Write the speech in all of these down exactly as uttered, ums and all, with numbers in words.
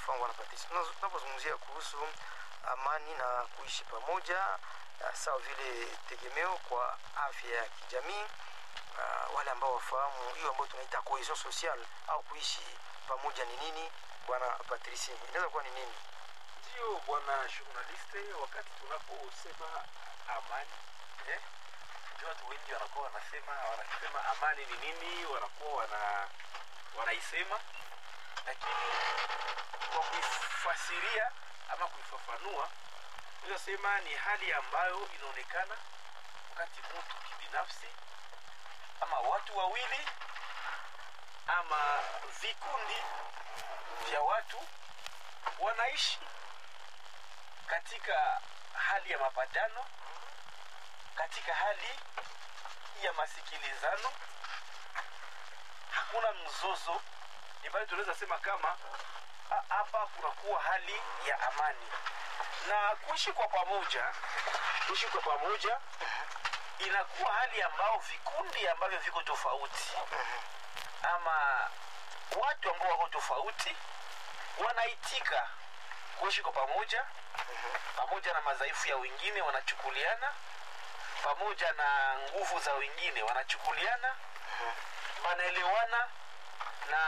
Nafahamu bwana Patrice. Tunapozungumzia kuhusu amani na kuishi pamoja sawa vile tegemeo kwa afya ya kijamii, uh, wale ambao wafahamu hiyo ambayo tunaita cohesion sociale au kuishi pamoja ni nini, bwana Patrice, inaweza kuwa ni nini? Ndio bwana journaliste, wakati tunaposema amani eh watu wengi wanakuwa wanasema wanasema amani ni nini, wanakuwa wana wanaisema, lakini kwa kufasiria ama kuifafanua tunasema ni hali ambayo inaonekana wakati mtu kibinafsi ama watu wawili ama vikundi vya watu wanaishi katika hali ya mapatano, katika hali ya masikilizano, hakuna mzozo. Ni bali tunaweza sema kama hapa kunakuwa hali ya amani na kuishi kwa pamoja. Kuishi kwa pamoja inakuwa hali ambao vikundi ambavyo viko tofauti ama watu ambao wako tofauti wanaitika kuishi kwa pamoja, pamoja na madhaifu ya wengine wanachukuliana, pamoja na nguvu za wengine wanachukuliana, wanaelewana na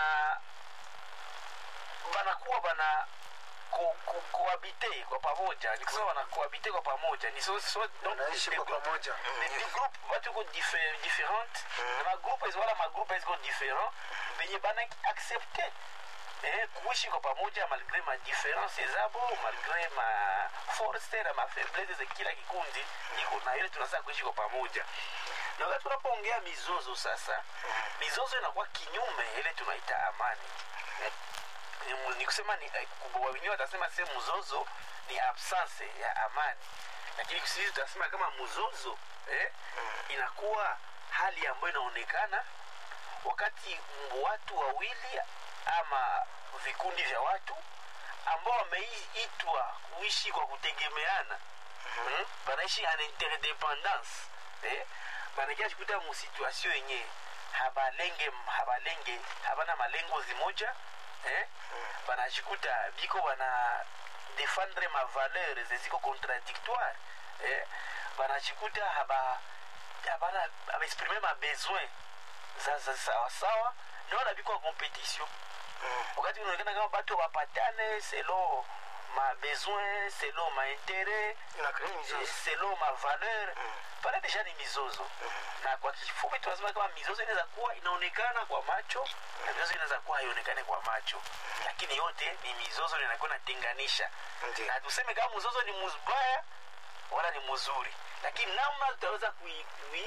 wanakuwa bana cohabiter kwa pamoja. Ni kusema wana cohabiter kwa pamoja, ni so so wanaishi kwa pamoja. Ni group watu ko different, na group is wala ma group is go different, benye bana accepter eh kuishi kwa pamoja malgré ma différences zabo, malgré ma force na ma faiblesse za kila kikundi iko na ile tunasema kuishi kwa pamoja. Na wakati tunapoongea mizozo sasa, mizozo inakuwa kinyume ile tunaita amani. Ni kusema ni kubwa wenyewe watasema sema mzozo ni absence ya amani, lakini sisi tutasema kama mzozo eh inakuwa hali ambayo inaonekana wakati watu wawili ama vikundi vya watu ambao wameitwa kuishi kwa kutegemeana, hmm? Banaishi en interdependance, eh banakia jikuta mu situation yenye habalenge habalenge habana malengo zimoja, eh banajikuta biko bana défendre ma valeur ziko contradictoire, eh banajikuta haba habana exprimer ma besoin za za sawa sawa, ndio na biko competition. Wakati unaonekana kama watu wapatane selon ma besoin, selon ma intérêt, selon ma valeur, pale deja ni mizozo. Na kwa kifupi tunasema kama mizozo inaweza kuwa inaonekana kwa macho na mizozo inaweza kuwa haionekane kwa macho, lakini yote ni mizozo inakuwa inatenganisha. Na tuseme kama mzozo ni mbaya wala ni mzuri, lakini namna tutaweza kui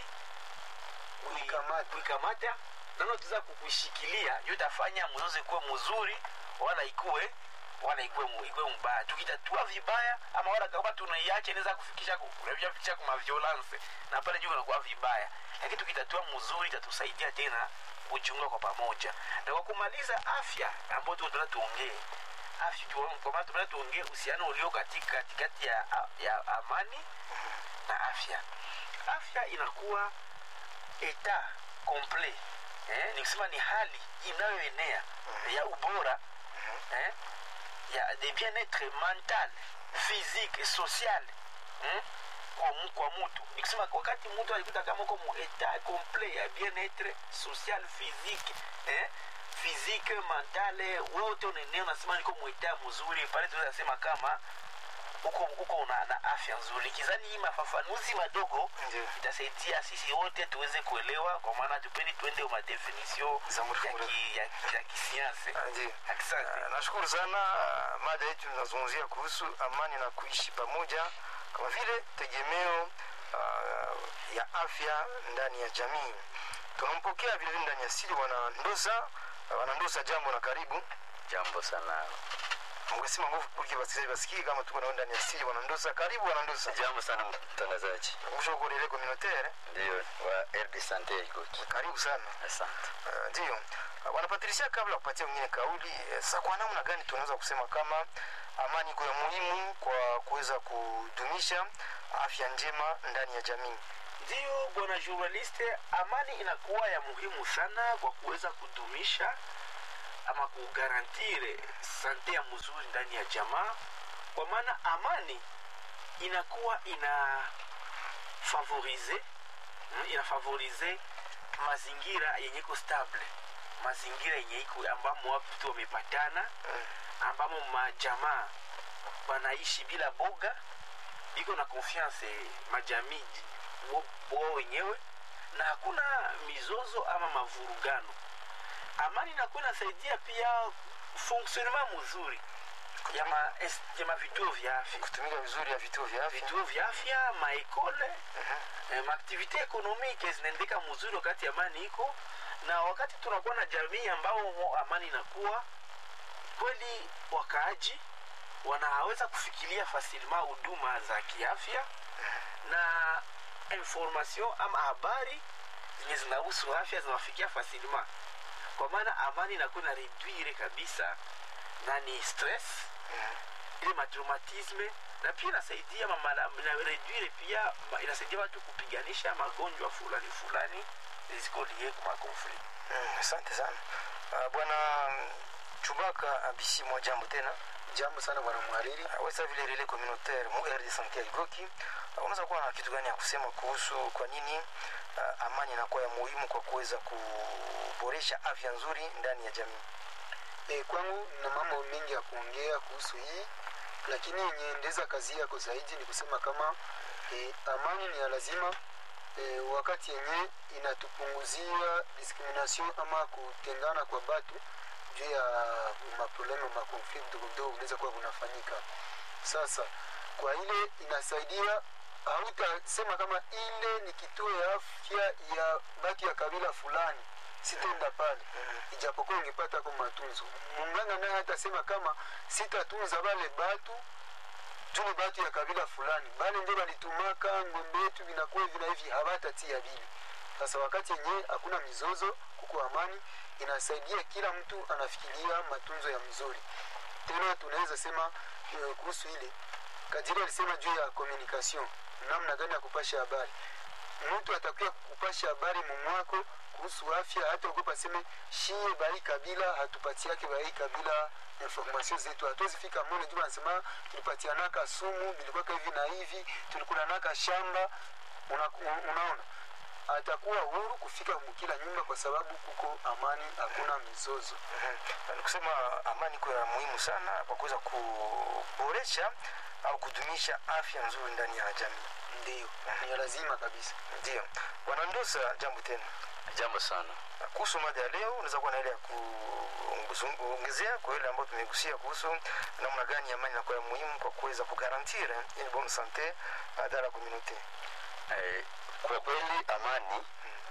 kuikamata kuikamata ndio tuza kukushikilia yutafanya mzozo kuwa mzuri wala ikue wala ikue ikue mbaya. Tukitatua vibaya ama wala kama tunaiacha inaweza kufikisha kurevia fikisha kwa violence na pale juu inakuwa vibaya, lakini tukitatua mzuri itatusaidia tena kujiunga kwa pamoja. Na kwa kumaliza afya ambayo tunataka tuongee afya tu kwa maana tunataka tuongee uhusiano ulio katika katikati ya, ya amani na afya. Afya inakuwa eta complet, eh ni kusema ni hali inayoenea ya ubora eh ya de bien-être mental, physique et social eh kwa kwa mtu. Ni kusema wakati mtu alikuta kama uko mu eta complet ya bien-être social, physique eh physique mentale, wote uneneo nasema niko mu eta mzuri, pale tunaweza sema kama uko uko una na afya nzuri. Kizani hii mafafanuzi madogo itasaidia sisi wote tuweze kuelewa, kwa maana tupendi tuende kwa definition ya ya kisiasa. Asante. Nashukuru sana. Mada yetu tunazungumzia kuhusu amani na kuishi pamoja kama vile tegemeo uh, ya afya ndani ya jamii. Tunampokea vile vile ndani ya siri wana Ndosa. Wana Ndosa, jambo na karibu. Jambo sana. Mngesema nguvu kuki basikize basikie kama tuko na ndani ya siri wana Ndosa. Karibu wana Ndosa. Jambo sana mtangazaji. Mshoko ile communautaire. Ndio wa R D Santé iko. Karibu sana. Asante. Uh, ndio. Uh, wana Patricia, kabla kupatia mwingine kauli, uh, sasa kwa namna gani tunaweza kusema kama amani iko ya muhimu kwa kuweza kudumisha afya njema ndani ya jamii? Ndio bwana journaliste, amani inakuwa ya muhimu sana kwa kuweza kudumisha ama kugarantire sante ya mzuri ndani ya jamaa, kwa maana amani inakuwa ina favorize ina favorize mazingira yenye iko stable, mazingira yenye iko ambamo watu wamepatana, ambamo majamaa wanaishi bila boga, iko na confiance majamii wao wenyewe, na hakuna mizozo ama mavurugano. Amani inakuwa inasaidia pia fonctionnement mzuri ya ma ya ma vituo vya afya, kutumika vizuri ya vituo vya afya, vituo vya afya, maekole, uh-huh. eh, ma activite economique zinaendeka mzuri wakati amani iko, na wakati tunakuwa na jamii ambao amani inakuwa kweli, wakaaji wanaweza kufikiria fasilima huduma za kiafya na information ama habari zenye zinahusu afya zinafikia fasilima, kwa maana amani inakuwa na reduire kabisa na ni stress, ile matraumatisme, na pia inasaidia mama na reduire pia inasaidia watu kupiganisha magonjwa fulani fulani ziko lié kwa conflict. Mm, asante sana. Uh, bwana Chubaka Abisi, mwa jambo tena. Jambo sana bwana mhariri. Uh, wewe vile relais communautaire mu R D Santé ya Igoki, uh, unaweza kuwa na kitu gani ya kusema kuhusu kwa nini uh, amani inakuwa ya muhimu kwa kuweza kuboresha afya nzuri ndani ya jamii? E, kwangu na mambo mengi ya kuongea kuhusu hii, lakini yenye ndeza kazi yako zaidi ni kusema kama e, amani ni ya lazima e, wakati yenye inatupunguzia discrimination ama kutengana kwa batu juu ya maproblemu ma conflict ndogo unaweza kuwa kunafanyika. Sasa kwa ile inasaidia, hautasema kama ile ni kituo ya afya ya batu ya kabila fulani sitenda pale, ijapokuwa ungepata kwa matunzo. Munganga naye hatasema kama sitatunza wale batu juu batu ya kabila fulani, bali ndio walitumaka ngombe yetu vinakuwa vina hivi, hawatatia vile. Sasa wakati yenyewe hakuna mizozo, kuko amani, inasaidia kila mtu anafikiria matunzo ya mzuri. Tena tunaweza sema uh, kuhusu ile kadiri alisema juu ya communication, namna gani ya kupasha habari. Mtu atakuwa kupasha habari mumwako kuhusu afya, hata ugopa seme shie bai kabila hatupatia yake bai kabila information zetu. Hatuwezi fika mbele juu anasema tulipatianaka sumu bilikuwa hivi na hivi, tulikulanaka shamba. Una, unaona atakuwa huru kufika mkila nyumba kwa sababu kuko amani, hakuna mizozo. Mm-hmm. Kusema amani kwa muhimu sana kwa kuweza kuboresha au kudumisha afya nzuri ndani ya jamii. Ndio, ni lazima kabisa. Ndio. Bwana Ndosa, jambo tena. Jambo sana. Kuhusu mada ya leo, unaweza kuwa na ile ya kuongezea kwa ile ambayo tumegusia kuhusu namna gani amani inakuwa muhimu kwa kuweza kugarantire une bonne santé dans la communauté. Eh, kwa kweli amani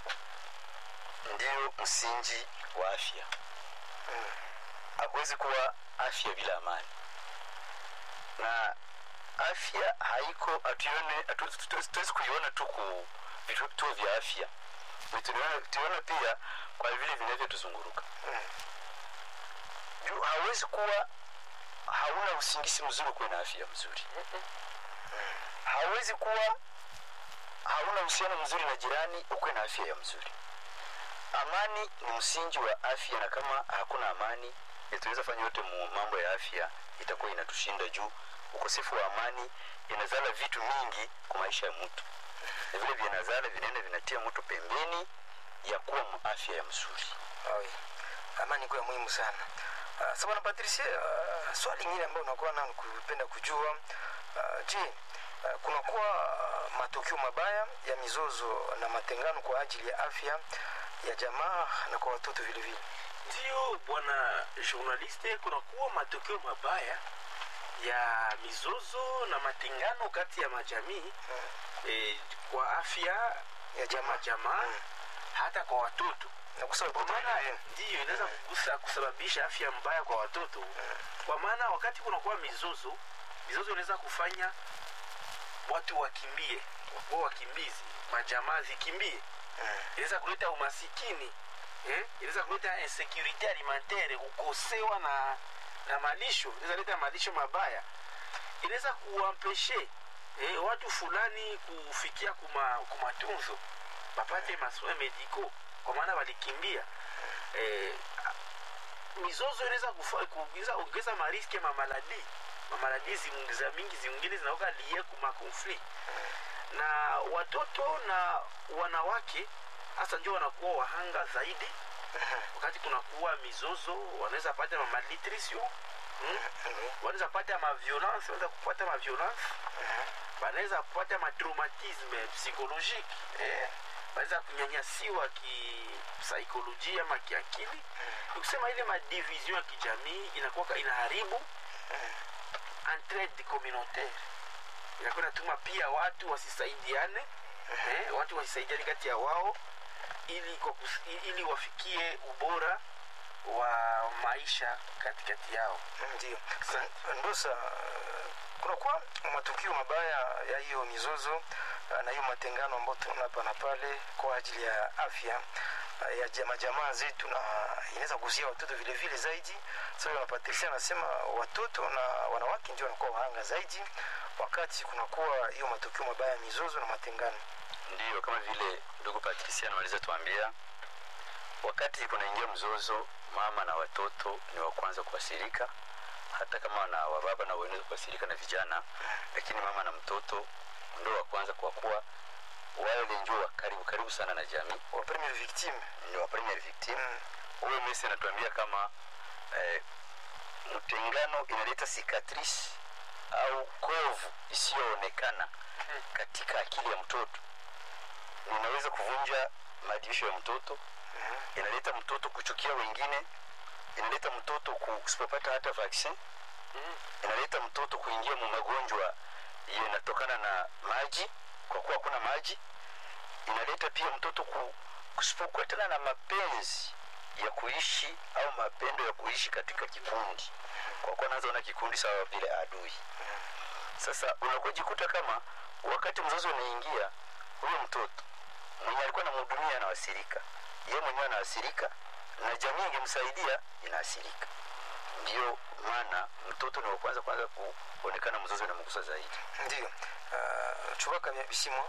ndio msingi wa afya. Mm. Hakuwezi kuwa afya bila amani. Na afya haiko atuone tuwezi kuiona tu ku vituo vya afya. Tunaona pia kwa vile vinavyotuzunguruka. Mm. Juu hawezi kuwa hauna usingizi mzuri kwa afya mzuri. Mm. Hawezi kuwa hauna uhusiano mzuri na jirani ukwe na afya ya mzuri. Amani ni msingi wa afya, na kama hakuna amani tunaweza fanya yote mambo ya afya itakuwa inatushinda juu ukosefu wa amani inazala vitu mingi kwa maisha ya mtu. Na vile vinazala vinaenda vinatia mtu pembeni ya kuwa afya ya mzuri. Awe. Amani kwa muhimu sana. Uh, sababu na Patricia, uh, swali lingine ambalo unakuwa nalo kupenda kujua, uh, je, uh, kuna kuwa uh, matokeo mabaya ya mizozo na matengano kwa ajili ya afya ya jamaa na kwa watoto vile vile? Ndio bwana journaliste, kuna kuwa matokeo mabaya ya mizozo na matengano kati ya majamii hmm. eh, kwa afya ya jamaa jamaa hmm. hata kwa watoto. Na kusababisha ndio inaweza kugusa kusababisha afya mbaya kwa watoto. Hmm. Kwa maana wakati kuna kuwa mizozo, mizozo inaweza kufanya watu wakimbie, wao wakimbizi, majamaa zikimbie. Hmm. Inaweza kuleta umasikini, eh? Inaweza kuleta insecurity alimentaire, ukosewa na na malisho, inaweza kuleta malisho mabaya. Inaweza kuampeshe eh, watu fulani kufikia kuma kumatunzo, bapate maswali mediko kwa maana walikimbia. Eh, mizozo inaweza kuongeza ongeza mariski ma maladi ma maladi zingiza mingi zingine zinaoka liye kuma conflict. Na watoto na wanawake hasa ndio wanakuwa wahanga zaidi wakati kunakuwa mizozo. Wanaweza pata ma malnutrition, hmm? wanaweza pata ma violence, wanaweza kupata ma violence, wanaweza kupata ma traumatisme psychologique, eh wanaweza kunyanyasiwa ki psychology ama kiakili. Ukisema ile ma division ya kijamii inakuwa inaharibu entraide communautaire, inakuwa inatuma pia watu wasisaidiane, eh watu wasisaidiane kati ya wao ili ili wafikie ubora wa maisha katikati yao. Ndio ndosa kuna kwa matukio mabaya ya hiyo mizozo na hiyo matengano ambayo tunaona hapa na pale kwa ajili ya afya ya jamaa jamaa zetu, na inaweza kuzia watoto vile vile zaidi. Sasa so, Patricia anasema watoto na wanawake ndio wanakuwa wahanga zaidi wakati kunakuwa hiyo matukio mabaya ya mizozo na matengano. Ndio kama vile ndugu Patricia anaweza tuambia, wakati kunaingia mzozo mama na watoto ni wa kwanza kuathirika, hata kama na wababa na wenyewe kuathirika na vijana, lakini mama na mtoto ndio wa kwanza kwa kuwa wale ndio karibu karibu sana na jamii, wa premier victime, ni wa premier victime. Wewe Messi anatuambia kama eh, mtengano inaleta cicatrice au kovu isiyoonekana katika akili ya mtoto. Inaweza kuvunja maadibisho ya mtoto, inaleta mtoto kuchukia wengine, inaleta mtoto kusipopata hata vaccine, inaleta mtoto kuingia mu magonjwa yanatokana na maji kwa kuwa kuna maji, inaleta pia mtoto kusipokutana na mapenzi ya kuishi au mapendo ya kuishi katika kikundi, kwa kuwa anaanza na kikundi sawa vile adui. Sasa unakojikuta kama wakati mzazi unaingia, huyo mtoto mwenye alikuwa anamhudumia anawasirika, yeye mwenyewe anawasirika na jamii ingemsaidia inasirika. Ndio maana mtoto ni wa kwanza kwanza kuonekana mzozo na mgusa zaidi. Ndio uh, chubaka bisimo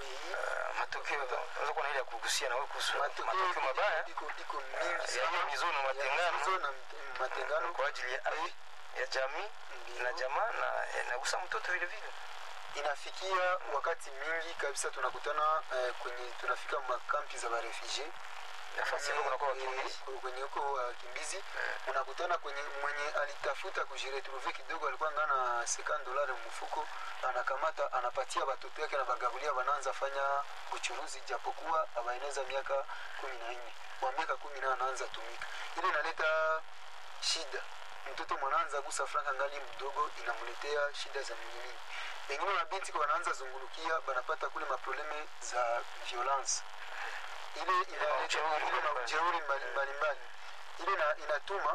Uh, matokeo unaweza kuona ile ya kugusia na wewe kuhusu matokeo mabaya iko iko mingi ya hiyo mizozo na matengano na matengano kwa ajili ya ya jamii na jamaa na inagusa mtoto vile vile. Inafikia wakati mingi kabisa tunakutana eh, kwenye tunafika makampi za refugee, nafasi yako kuna kwa wakimbizi kwenye huko wakimbizi uh, unakutana kwenye mwenye alitafuta kujiretrouver kidogo, alikuwa ngana cinquante dollars mfuko, anakamata anapatia watoto wake na bagabulia, wanaanza fanya uchuruzi, japokuwa abaeneza miaka kumi na nne wa miaka kumi na anaanza tumika. Ile inaleta shida, mtoto mwanaanza gusa franka ngali mdogo, inamletea shida za mwili. Wengine na binti kwa wanaanza zungulukia, banapata kule maprobleme za violence, ile inaleta ile majeuri mbalimbali, ile na inatuma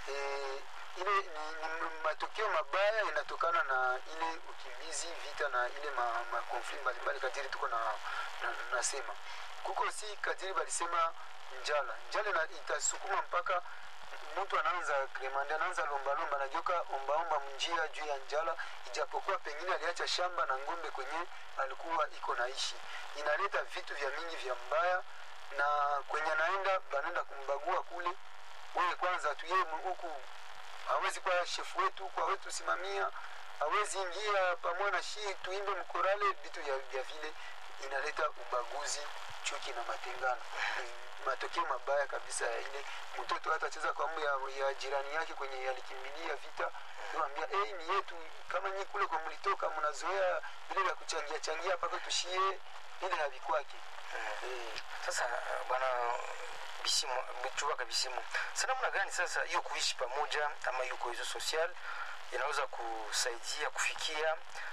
eh, ile ni, ni matokeo mabaya inatokana na ile ukimbizi, vita na ile ma, ma conflict mbalimbali. Kadiri tuko na, na nasema kuko si kadiri balisema njala njala na itasukuma mpaka mtu anaanza kremande, anaanza lomba lomba, anajoka omba omba mjia juu ya njala, ijapokuwa pengine aliacha shamba na ngombe kwenye alikuwa iko naishi. Inaleta vitu vya mingi vya mbaya, na kwenye naenda banaenda kumbagua kule. Wewe kwanza tu yeye huku hawezi kwa chef wetu kwa wetu simamia, hawezi ingia pamoja na shi tuimbe mkorale, vitu vya, vya vile inaleta ubaguzi, chuki na matengano. Matokeo mabaya kabisa ya ile mtoto hata cheza kwa mbu ya, ya jirani yake kwenye yalikimbilia vita, niwaambia eh hey, ni yetu kama nyinyi kule kwa mlitoka mnazoea vile vya kuchangia changia paka tushie ile havikwake. Eh, sasa bwana Bisimo mchubaka Bisimo, sana mna gani sasa hiyo kuishi pamoja ama hiyo cohesion social inaweza kusaidia kufikia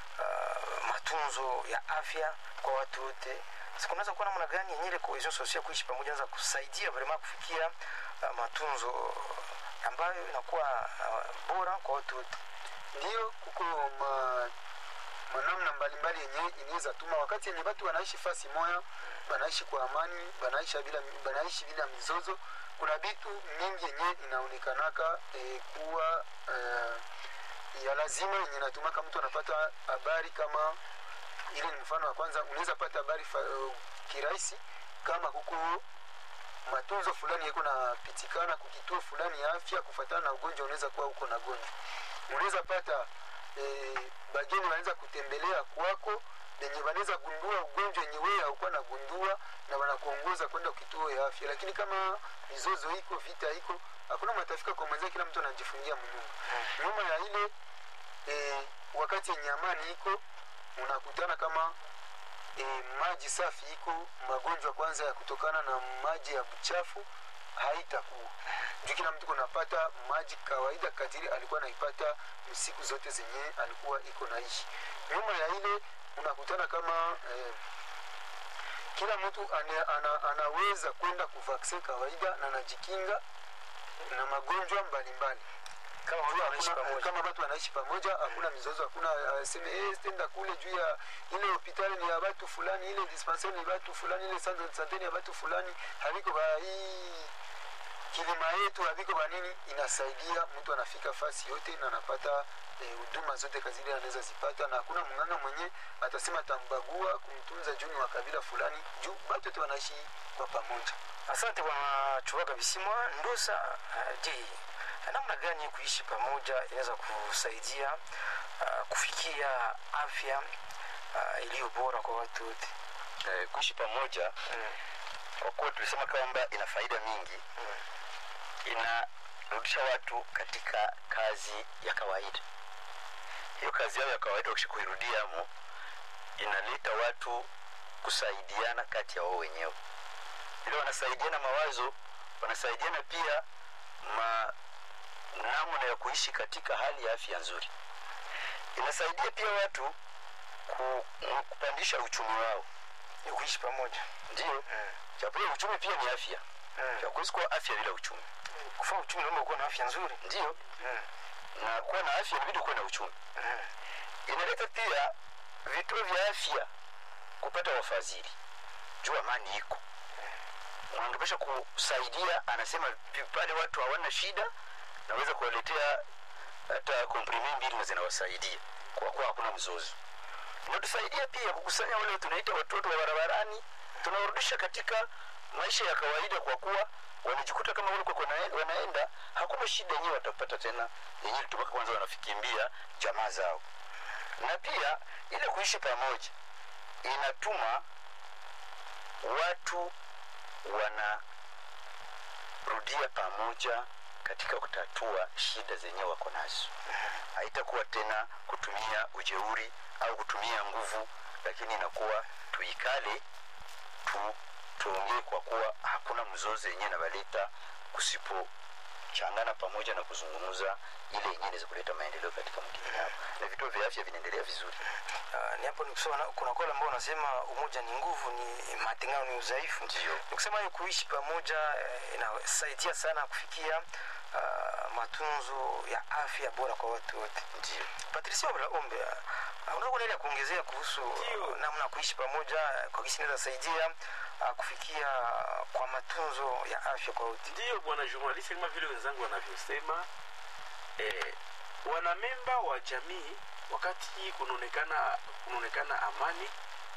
uh, matunzo ya afya kwa watu wote? Sasa kunaweza kuwa namna gani yenye ile cohesion social kuishi pamoja inaweza kusaidia vraiment kufikia uh, matunzo ambayo inakuwa uh, bora kwa watu wote? Ndio kuko ma manamna mbalimbali yenye inaweza tuma wakati yenye watu wanaishi fasi moja, banaishi kwa amani, banaishi bila banaishi bila mizozo. Kuna vitu mingi yenye inaonekanaka e, kuwa e, ya lazima yenye natumaka mtu anapata habari. Kama ile ni mfano wa kwanza, unaweza pata habari uh, kirahisi kama huko matunzo fulani yako napitikana kukituo fulani ya afya kufuatana na ugonjwa unaweza kuwa uko na gonjwa. Unaweza pata e, bageni wanaweza kutembelea kwako yenye wanaweza gundua ugonjwa yenye wewe haukuwa na gundua na wanakuongoza kwenda kituo ya afya. Lakini kama mizozo iko, vita iko, hakuna matafika kwa mwanzo, kila mtu anajifungia mnyumba. Nyuma ya ile e, wakati yenye amani iko, unakutana kama e, maji safi iko, magonjwa kwanza ya kutokana na maji ya buchafu haitakuwa. Juu kila mtu kunapata maji kawaida kadiri alikuwa naipata siku zote zenye alikuwa iko naishi. Nyuma ya ile unakutana kama eh, kila mtu ana, ana, anaweza kwenda kuvaksin kawaida na anajikinga na magonjwa mbalimbali. Kama watu wanaishi pamoja, kama watu wanaishi pamoja, hakuna mizozo, hakuna aseme eh stenda kule juu ya ile hospitali ni ya watu fulani, ile dispensary ni ya watu fulani, ile centre de santé ni ya watu fulani, haliko ba hii kilima yetu habiko ba nini. Inasaidia mtu anafika fasi yote na anapata huduma e, zote kazile anaweza zipata, na hakuna mnganga mwenye atasema tambagua kumtunza juni wa kabila fulani juu watu wote wanaishi kwa pamoja. Asante bwana Chubaga Bisimwa Ndosa. Uh, je, namna gani kuishi pamoja inaweza kusaidia uh, kufikia afya uh, iliyo bora kwa watu wote? Eh, kuishi pamoja mm. kwa kuwa tulisema kwamba ina faida mingi mm. inarudisha watu katika kazi ya kawaida. Hiyo kazi yao ya kawaida ukishakuirudia hapo inaleta watu kusaidiana kati ya wao wenyewe. Ile wanasaidiana mawazo, wanasaidiana pia ma namna ya kuishi katika hali ya afya nzuri. Inasaidia pia watu ku, kupandisha uchumi wao. Ni kuishi pamoja. Ndio. Mm. Chapo uchumi pia ni afya. Mm. Ya kuishi kwa afya bila uchumi. Mm. Kufanya uchumi naomba kuwa na afya nzuri. Ndio. Mm. Na kuwa na afya inabidi kuwa na uchumi. Mm. Inaleta pia vituo vya afya kupata wafadhili. Jua amani iko. Wanatosha kusaidia, anasema pale watu hawana shida, naweza kuwaletea hata komprimi mbili na zinawasaidia kwa kuwa hakuna mzozo. Inatusaidia pia kukusanya wale tunaita watoto wa barabarani, tunawarudisha katika maisha ya kawaida kwa kuwa wanajikuta kama wale kwa wanaenda, hakuna shida yenyewe watapata tena, yenyewe tubaka kwanza wanafikimbia jamaa zao. Na pia ile kuishi pamoja inatuma watu wana rudia pamoja katika kutatua shida zenye wako nazo. Haitakuwa tena kutumia ujeuri au kutumia nguvu, lakini inakuwa tuikale tu tuongee kwa kuwa hakuna mzozo yenyewe na baleta kusipo changana pamoja na kuzungumza ile yenyewe inaweza kuleta maendeleo katika mjini hapo. Na vituo vya afya vinaendelea vizuri. Uh, ni hapo nikusema kuna kwa ambao wanasema umoja ni nguvu, ni matengano ni udhaifu. Ndio. Nikusema hiyo kuishi pamoja uh, inasaidia sana kufikia uh, matunzo ya afya bora kwa watu wote. Ndio. Patricia Ombe, uh, unaweza kuendelea kuongezea kuhusu uh, namna kuishi pamoja kwa kisi inaweza saidia uh, kufikia uh, kwa matunzo ya afya kwa wote? Ndio bwana journalist, kama vile wenzangu wanavyosema, eh wanamemba wa jamii wakati kunaonekana kunaonekana amani,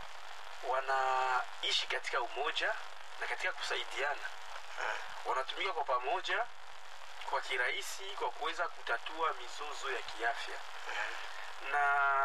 wanaishi katika umoja na katika kusaidiana. Wanatumika kwa pamoja kwa kirahisi kwa kuweza kutatua mizozo ya kiafya. Na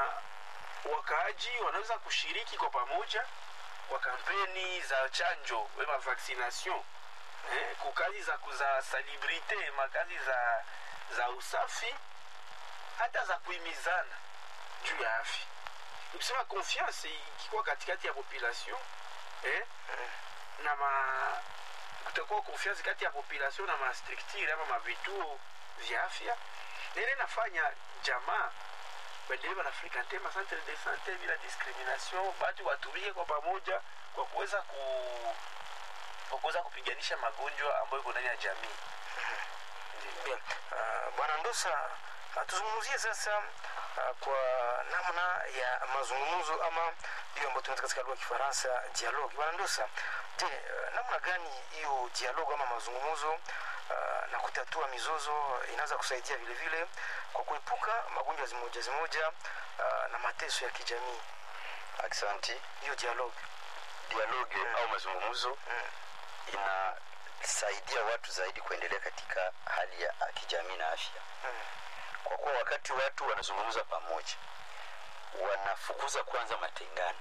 wakaaji wanaweza kushiriki kwa pamoja kwa kampeni za chanjo, wema vaccination, eh, kwa kazi za kuza salubrite, makazi za za usafi, hata za kuhimizana juu ya afya. Nikisema confiance ikikuwa katikati ya population, eh, na ma kutakuwa confiance kati ya population na ma structure ama mavituo vya afya, nile nafanya jamaa baadaye wanafika tema centre de santé bila discrimination, watu watumike kwa pamoja kwa kuweza ku kwa kuweza kupiganisha magonjwa ambayo iko ndani ya jamii. Bien. Uh, Bwana Ndosa, tuzungumzie sasa uh, kwa namna ya mazungumzo ama hiyo ambayo tunaita katika lugha ya Kifaransa dialogue. Bwana Ndosa, je, uh, namna gani hiyo dialogue ama mazungumzo uh, na kutatua mizozo inaweza kusaidia vile vile kwa kuepuka magonjwa zimoja zimoja uh, na mateso ya kijamii? Asante. Hiyo dialogue dialogue mm. au mazungumzo mm. ina inasaidia watu zaidi kuendelea katika hali ya kijamii na afya. Kwa kuwa wakati watu wanazungumza pamoja, wanafukuza kwanza matengano.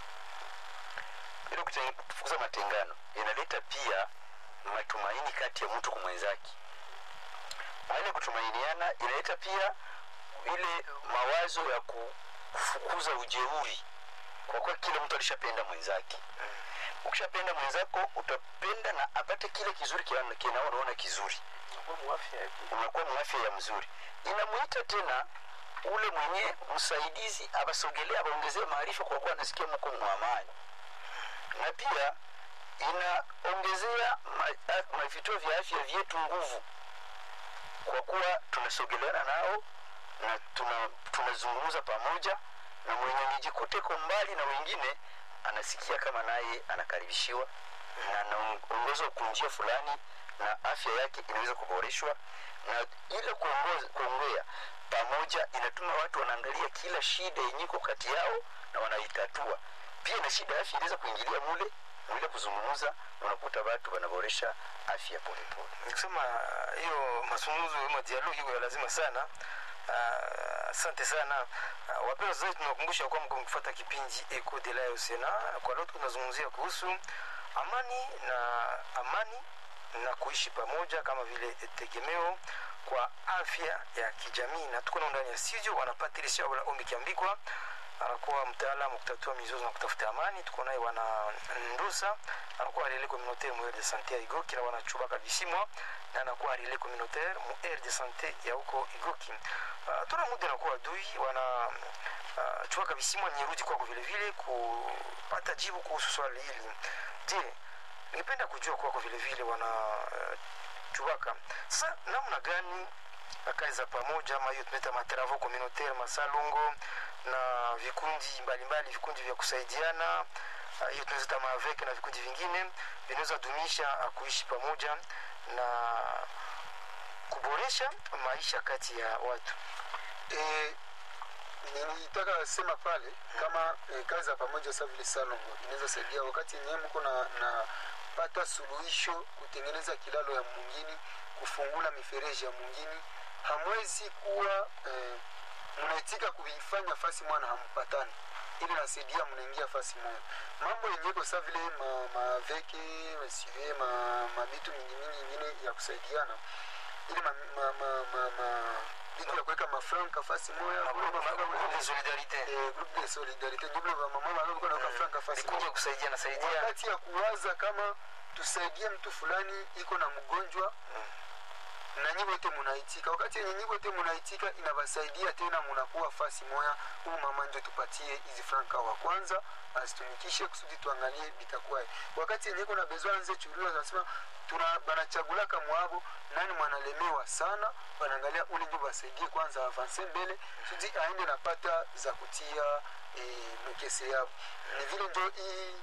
Ili kufukuza matengano inaleta pia matumaini kati ya mtu kwa mwenzake. Hali kutumainiana inaleta pia ile mawazo ya kufukuza ujeuri, kwa kuwa kila mtu alishapenda mwenzake. Ukishapenda mwenzako utapenda na apate kile kizuri kinaona kizuri, unakuwa mwafya ya mzuri. Inamuita tena ule mwenye msaidizi abasogelea abaongezee maarifa, kwa kuwa anasikia mko mwamani. Na pia inaongezea mavituo vya afya vyetu nguvu, kwa kuwa tunasogeleana nao na tuna tunazungumza pamoja, na mwenye nijikute kwa mbali na wengine anasikia kama naye anakaribishiwa na anaongozwa kwa njia fulani, na afya yake inaweza kuboreshwa. Na ile kuongoza kuongea pamoja inatuma watu wanaangalia kila shida yenyiko kati yao na wanaitatua. Pia na shida afya inaweza kuingilia mule mwile kuzungumza, unakuta watu wanaboresha afya pole pole. Nikisema hiyo mazungumzo ama dialogue hiyo lazima sana. Asante uh, sana. Uh, wapenda zaidi tunakumbusha kwamba mkifuata kipindi Eco de la Osena, kwa leo tunazungumzia kuhusu amani na amani na kuishi pamoja kama vile tegemeo kwa afya ya kijamii. Na tuko ndani ya studio wanapatirisha wala ombi kiambikwa, anakuwa mtaalamu kutatua mizozo na kutafuta amani. Tuko naye wana Ndusa, anakuwa relais communautaire mu de santé ya Igoki, na wana Chubaka Bisimwa, na anakuwa relais communautaire mu de santé ya huko Igoki. Uh, tuna muda na kuwa dui wana uh, Chubaka Bisimwa, nirudi kwako vile vile kupata jibu kuhusu swali hili. Je, ningependa kujua kwako vile vile wana uh, Chubaka, sasa namna gani kazi za pamoja ama hiyo tunaita matravo communautaire masalongo na vikundi mbalimbali mbali, vikundi vya kusaidiana, hiyo uh, tunaita maveke na vikundi vingine vinaweza dumisha kuishi pamoja na kuboresha maisha kati ya watu? Eh, nilitaka sema pale kama eh, kazi za pamoja sawa vile salongo inaweza saidia wakati yenyewe mko na, na pata suluhisho kutengeneza kilalo ya mwingine, kufungula mifereji ya mwingine. Hamwezi kuwa eh, mnaitika kuifanya fasi mwana hampatani, ili nasaidia mnaingia fasi moja. Mambo yenyewe kwa sawa vile ma, maveke masiwe ma mabitu mingi mingi ingine ya kusaidiana, ili ma ma ma, ma, ma vitu ya kuweka mafranka fasi moja, groupe de solidarité eh groupe de solidarité ndio wa mama wao kuna kwa franka fasi moja kusaidia na saidia. Wakati ya kuwaza kama tusaidie mtu fulani iko na mgonjwa na nyinyi wote mnaitika, wakati nyinyi wote mnaitika inawasaidia tena, mnakuwa fasi moja. Huyu mama ndio tupatie hizi franka wa kwanza asitumikishe kusudi tuangalie bitakuwa. Wakati yenyewe kuna besoin nze chulio tunasema tuna banachagula kama wao nani mwanalemewa sana, wanaangalia ule ndio basaidie kwanza avance mbele kusudi aende napata za kutia e, mkese yao. Ni vile ndio hii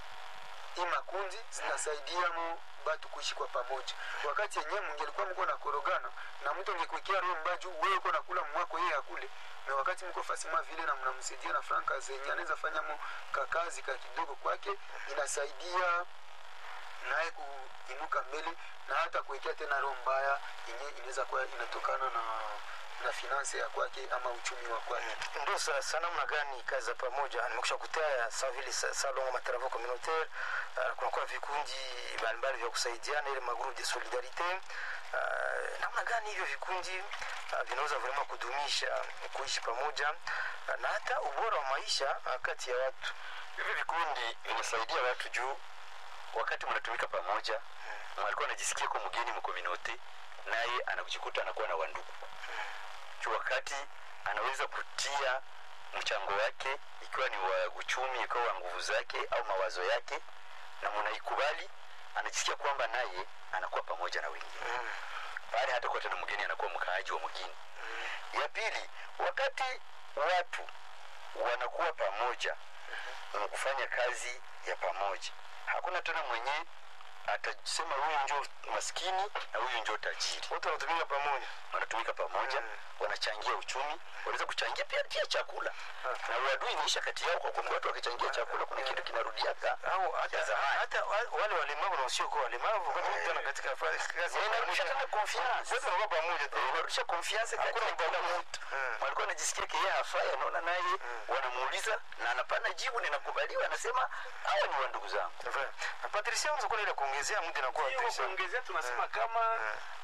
hii makundi zinasaidia mu batu kuishi kwa pamoja. Wakati yenyewe mngelikuwa mko na korogana na mtu angekuwekea roho mbaju, wewe uko nakula mwako yeye akule, na wakati mko fasi mwa vile na mnamsaidia na franka zenye anaweza fanya mu kakazi ka kidogo kwake, inasaidia naye kuinuka mbele na hata kuwekea tena roho mbaya yenyewe inaweza kuwa inatokana na na finance ya kwake ama uchumi wa kwake. Ndio sasa namna gani kazi za pamoja nimekusha kutaya sawa vile salongo matravo communautaire, uh, kuna kwa vikundi mbalimbali vya kusaidiana ile magroupe de solidarité, uh, namna gani hivyo vikundi uh, vinaweza vraiment kudumisha kuishi pamoja uh, na hata ubora wa maisha uh, kati ya watu. Hivi vikundi vinasaidia watu juu wakati mnatumika pamoja, hmm. Mlikuwa anajisikia kwa mgeni mkominote, naye anakujikuta anakuwa na wandugu. Juu wakati anaweza kutia mchango wake, ikiwa ni wa uchumi, ikiwa wa nguvu zake au mawazo yake, na mnaikubali, anajisikia kwamba naye anakuwa pamoja na wengine. Mm. Baada hata kwa tena mgeni anakuwa mkaaji wa mgeni. Mm. Ya pili, wakati watu wanakuwa pamoja, mm-hmm. kufanya kazi ya pamoja, hakuna tena mwenye atasema huyu ndio maskini na huyu ndio tajiri. Wote wanatumika pamoja. wanatumika pamoja, mm. wanachangia uchumi, wanaweza kuchangia pia pia chakula. Ah. Na uadui inaisha kati yao kwa kuwa watu wakichangia chakula kuna kitu kinarudia hapa. Au hata hata wale walemavu na wasio kwa walemavu kama mtana katika kazi inarudisha tena confiance. Wote wako pamoja tu. Inarudisha confiance kati ya kila mtu. Walikuwa wanajisikia yeye hafai, anaona naye wanamuuliza na anapana jibu na inakubaliwa, anasema hawa ni ndugu zangu. Patricia, unaweza kuona ile kuongezea muda na kwa kuongezea tunasema kama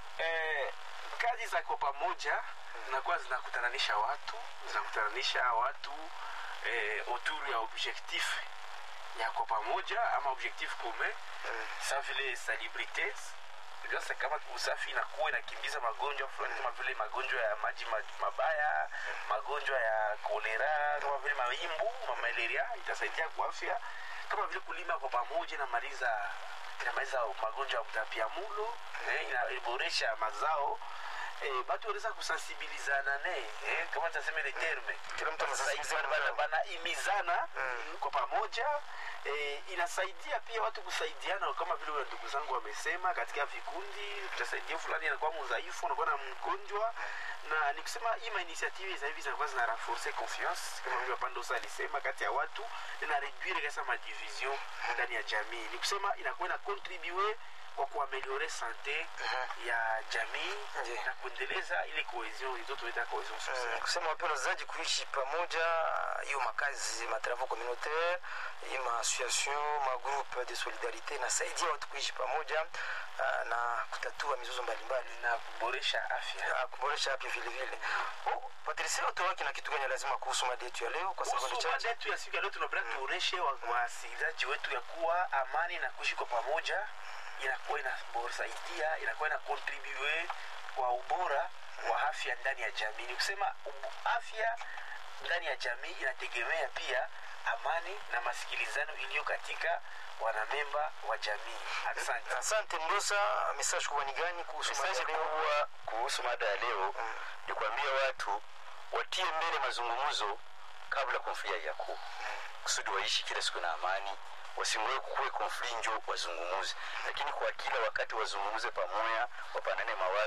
eh kazi za kwa pamoja na kwa zinakutananisha watu, zinakutananisha watu eh autour ya objectif ya kwa pamoja ama objectif commun, ça vile salubrité. Sasa kama usafi inakuwa inakimbiza magonjwa fulani kama vile magonjwa ya maji mabaya, magonjwa ya kolera, kama vile maimbu, malaria, itasaidia kwa afya. Kama vile kulima kwa pamoja na maliza inamaliza magonjwa ya utapiamlo, eh, inaboresha mazao. Eh, batu wanaweza kusensibilizana ne, eh, kama tunasema ile terme. Kila mtu anasensibilizana bana bana imizana mm. kwa pamoja. Eh, inasaidia pia watu kusaidiana kama vile wale ndugu zangu wamesema katika vikundi, tutasaidia fulani anakuwa mdhaifu, anakuwa na mgonjwa. Na nikusema hii initiative hizi hivi zinakuwa zina renforcer confiance kama vile Pandosa alisema kati ya watu, na réduire kasa ma division ndani ya jamii. Nikusema inakuwa na contribuer kwa kuameliore sante uh-huh. ya jamii yeah. na kuendeleza ile cohesion ndio tunaita cohesion sociale. Mm, kusema wapenda zaji kuishi pamoja, hiyo makazi matravo communautaire, hiyo ma association, ma groupe de solidarité na saidia watu kuishi pamoja uh, na kutatua mizozo mbalimbali na kuboresha afya. Na kuboresha afya vile vile. Oh, Patricia, utoa kina kitu gani lazima kuhusu mada yetu ya leo kwa sababu ni mada yetu ya siku ya leo tunapenda mm. tuoneshe wasikilizaji wetu ya kuwa amani na kuishi kwa pamoja inakuwa inasaidia, inakuwa ina contribute kwa ubora wa afya ndani ya jamii. Ni kusema afya ndani ya jamii inategemea pia amani na masikilizano iliyo katika wanamemba wa jamii. Asante. Asante Mbosa, message kwa ni gani kuhusu mada leo? Kuhusu mada ya leo mm. ni kuambia watu watie mbele mazungumzo kabla konflia yako. Mm. Kusudi waishi kila siku na amani. Wasingoe kukue konfli njo wazungumuze, lakini kwa kila wakati wazungumuze pamoja, wapanane mawazo.